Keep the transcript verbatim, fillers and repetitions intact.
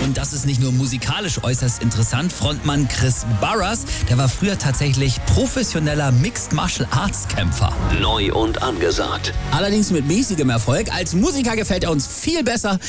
Und das ist nicht nur musikalisch äußerst interessant. Frontmann Chris Barras, der war früher tatsächlich professioneller Mixed Martial Arts Kämpfer. Neu und angesagt. Allerdings mit mäßigem Erfolg. Als Musiker gefällt er uns viel besser.